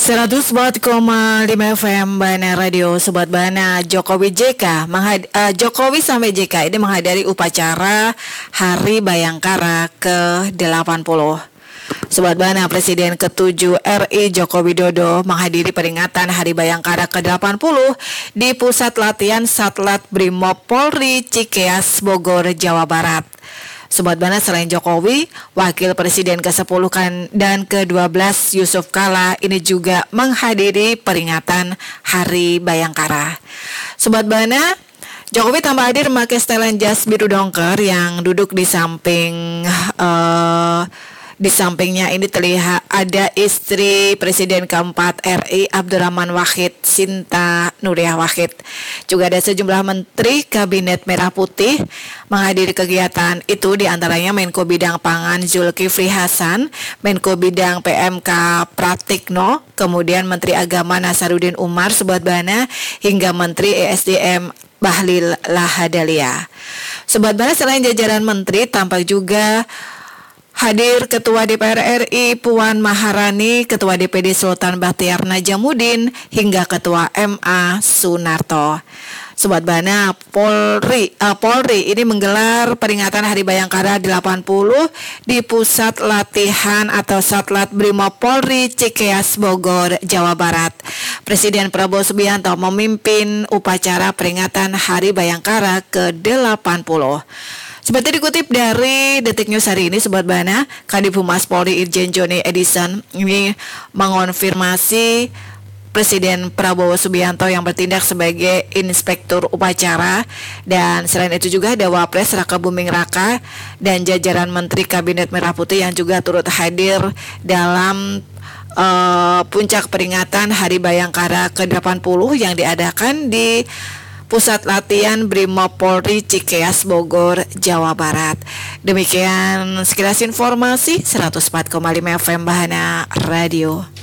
104,5 FM Bana Radio. Sobat Bana, Jokowi sampai JK ini menghadiri upacara Hari Bayangkara ke-80. Sobat Bana, Presiden ke-7 RI Joko Widodo menghadiri peringatan Hari Bayangkara ke-80 di Pusat Latihan Satlat Brimob Polri Cikeas, Bogor, Jawa Barat. Sobat Bana, selain Jokowi, Wakil Presiden ke-10 dan ke-12 Yusuf Kala ini juga menghadiri peringatan Hari Bayangkara. Sobat Bana, Jokowi tambah hadir memakai setelan jas biru dongker yang duduk di sampingnya ini terlihat ada istri Presiden keempat RI Abdurrahman Wahid, Sinta Nuriyah Wahid. Juga ada sejumlah menteri Kabinet Merah Putih menghadiri kegiatan itu, diantaranya Menko Bidang Pangan Zulkifli Hasan, Menko Bidang PMK Pratikno, kemudian Menteri Agama Nasaruddin Umar, Sobat Bana, hingga Menteri ESDM Bahlil Lahadalia. Sobat Bana, selain jajaran menteri, tampak juga hadir Ketua DPR RI Puan Maharani, Ketua DPD Sultan Bahtiar Najamuddin, hingga Ketua MA Sunarto. Sobat Bana, Polri ini menggelar peringatan Hari Bayangkara 80 di Pusat Latihan atau Satlat Brimob Polri Cikeas, Bogor, Jawa Barat. Presiden Prabowo Subianto memimpin upacara peringatan Hari Bayangkara ke-80. Seperti dikutip dari Detik News hari ini, Sobat Bana, Kadif Humas Polri Irjen Joni Edison ini mengonfirmasi Presiden Prabowo Subianto yang bertindak sebagai inspektur upacara, dan selain itu juga ada Wapres Raka Buming Raka dan jajaran Menteri Kabinet Merah Putih yang juga turut hadir dalam puncak peringatan Hari Bayangkara ke-80 yang diadakan di Pusat Latihan Brimob Polri Cikeas, Bogor, Jawa Barat. Demikian sekilas informasi 104,5 FM Bahana Radio.